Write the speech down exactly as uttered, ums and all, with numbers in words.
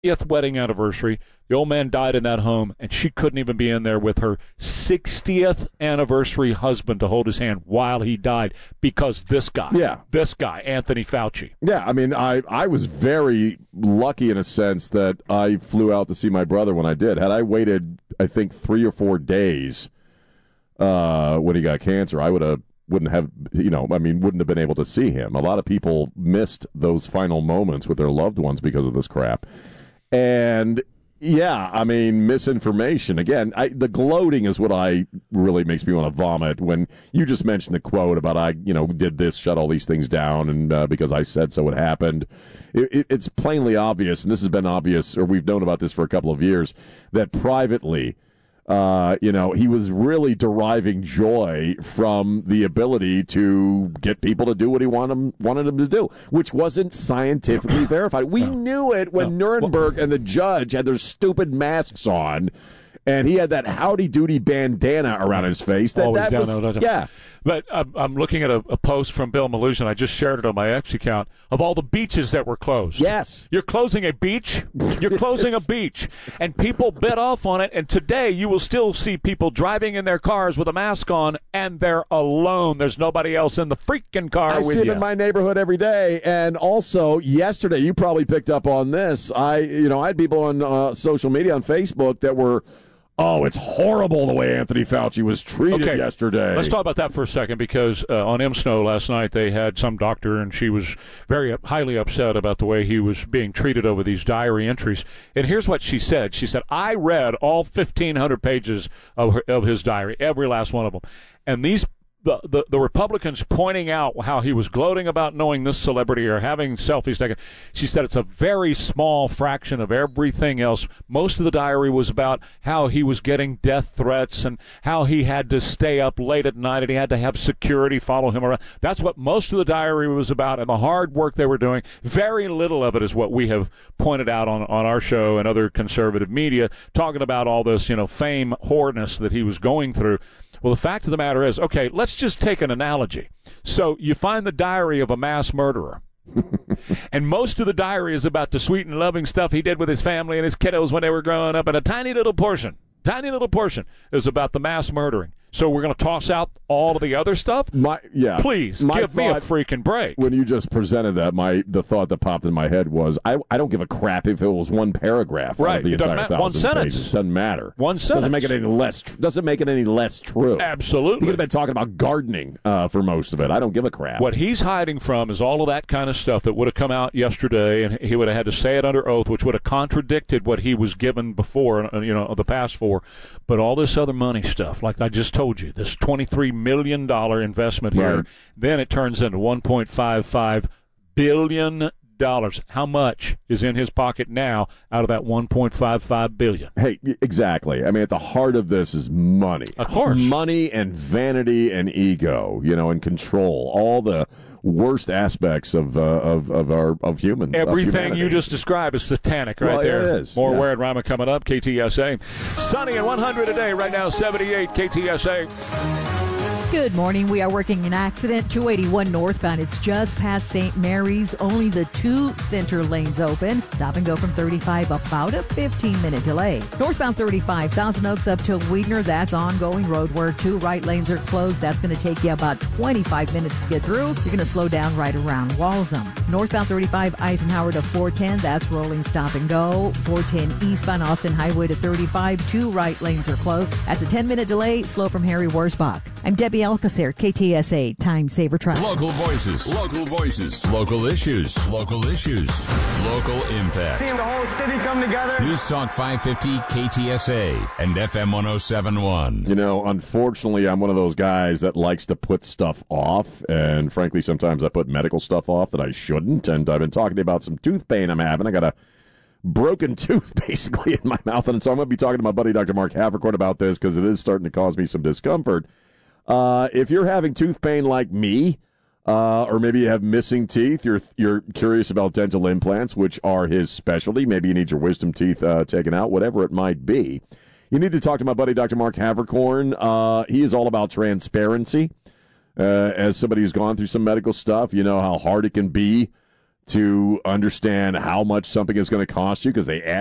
sixtieth wedding anniversary. The old man died in that home, and she couldn't even be in there with her sixtieth anniversary husband to hold his hand while he died because this guy, yeah. this guy, Anthony Fauci. Yeah, I mean, I, I was very lucky in a sense that I flew out to see my brother when I did. Had I waited, I think, three or four days uh, when he got cancer, I would have wouldn't have, you know, I mean, wouldn't have been able to see him. A lot of people missed those final moments with their loved ones because of this crap. And yeah, I mean, misinformation. Again, I, the gloating is what I really makes me want to vomit. When you just mentioned the quote about I, you know, did this, shut all these things down, and uh, because I said so, it happened. It, it, it's plainly obvious, and this has been obvious, or we've known about this for a couple of years, that privately, uh, you know, he was really deriving joy from the ability to get people to do what he wanted them, wanted them to do, which wasn't scientifically verified. We no. knew it when no. Nuremberg and the judge had their stupid masks on, and he had that howdy-doody bandana around his face. That, Always that down, was, no, no, no. Yeah. But I'm, I'm looking at a, a post from Bill Maloogian. I just shared it on my X account of all the beaches that were closed. Yes. You're closing a beach. You're closing a beach. And people bet off on it. And today you will still see people driving in their cars with a mask on, and they're alone. There's nobody else in the freaking car I with see it you. in my neighborhood every day. And also, yesterday, you probably picked up on this. I, you know, I had people on uh, social media, on Facebook, that were, oh, it's horrible the way Anthony Fauci was treated okay. yesterday. Let's talk about that for a second, because uh, on M. Snow last night they had some doctor, and she was very highly upset about the way he was being treated over these diary entries. And here's what she said. She said, I read all fifteen hundred pages of, her, of his diary, every last one of them. And these The, the the Republicans pointing out how he was gloating about knowing this celebrity or having selfies taken. She said it's a very small fraction of everything else. Most of the diary was about how he was getting death threats and how he had to stay up late at night and he had to have security follow him around. That's what most of the diary was about, and the hard work they were doing. Very little of it is what we have pointed out on, on our show and other conservative media, talking about all this, you know, fame whoreness that he was going through. Well, the fact of the matter is, okay, let's just take an analogy. So you find the diary of a mass murderer. And most of the diary is about the sweet and loving stuff he did with his family and his kiddos when they were growing up, and a tiny little portion, tiny little portion is about the mass murdering. So we're going to toss out all of the other stuff? My, yeah. Please, my give me a freaking break. When you just presented that, my the thought that popped in my head was, I, I don't give a crap if it was one paragraph. Right. Out of the It doesn't entire matter. One thousand sentence. pages. Doesn't matter. One sentence. Doesn't make it any less. Tr- doesn't make it any less true. Absolutely. He could have been talking about gardening uh, for most of it. I don't give a crap. What he's hiding from is all of that kind of stuff that would have come out yesterday, and he would have had to say it under oath, which would have contradicted what he was given before, you know, the past four. But all this other money stuff, like I just told you, this twenty-three million dollars investment here, Right. then it turns into one point five five billion dollars. How much is in his pocket now out of that one point five five billion dollars? Hey, exactly. I mean, at the heart of this is money. Of course. Money and vanity and ego, you know, and control. All the worst aspects of uh, of of our of human. Everything of you just described is satanic right well, there. It is. More yeah. Ware and Rima coming up. K T S A. Sunny and one hundred a day right now. seventy-eight K T S A. Good morning. We are working an accident, two eighty-one northbound. It's just past Saint Mary's. Only the two center lanes open. Stop and go from thirty-five, about a fifteen-minute delay. Northbound thirty-five, Thousand Oaks up to Weidner. That's ongoing road work. Two right lanes are closed. That's going to take you about twenty-five minutes to get through. You're going to slow down right around Walsham. Northbound thirty-five, Eisenhower to four ten. That's rolling stop and go. four ten eastbound Austin Highway to thirty-five. Two right lanes are closed. That's a ten-minute delay. Slow from Harry Worsbach. I'm Debbie Alcacer, K T S A Time Saver Traffic. Local voices, local voices, local issues, local issues, local impact. Seeing the whole city come together. News Talk five fifty K T S A and F M one oh seven point one. You know, unfortunately, I'm one of those guys that likes to put stuff off, and frankly, sometimes I put medical stuff off that I shouldn't, and I've been talking about some tooth pain I'm having. I got a broken tooth basically in my mouth, and so I'm going to be talking to my buddy Doctor Mark Havercourt about this because it is starting to cause me some discomfort. Uh, if you're having tooth pain like me, uh, or maybe you have missing teeth, you're you're curious about dental implants, which are his specialty. Maybe you need your wisdom teeth uh, taken out, whatever it might be. You need to talk to my buddy Doctor Mark Havercorn. Uh, he is all about transparency. Uh, as somebody who's gone through some medical stuff, you know how hard it can be to understand how much something is going to cost you because they add